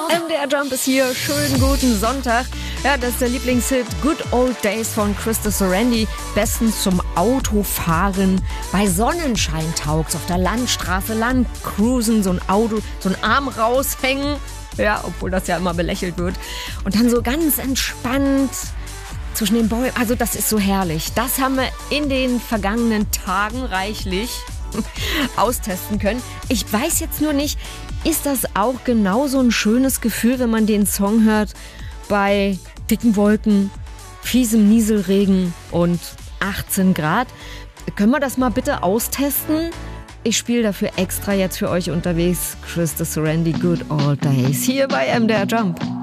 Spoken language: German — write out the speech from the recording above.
MDR Jump ist hier. Schönen guten Sonntag. Ja, das ist der Lieblingshit Good Old Days von Christopher Randy. Bestens zum Autofahren. Bei Sonnenschein taugt's auf der Landstraße lang cruisen, so ein Auto, so ein Arm raushängen. Ja, obwohl das ja immer belächelt wird. Und dann so ganz entspannt zwischen den Bäumen. Also das ist so herrlich. Das haben wir in den vergangenen Tagen reichlich austesten können. Ich weiß jetzt nur nicht, ist das auch genauso ein schönes Gefühl, wenn man den Song hört bei dicken Wolken, fiesem Nieselregen und 18 Grad? Können wir das mal bitte austesten? Ich spiele dafür extra jetzt für euch unterwegs Christopher Randy Good Old Days hier bei MDR Jump.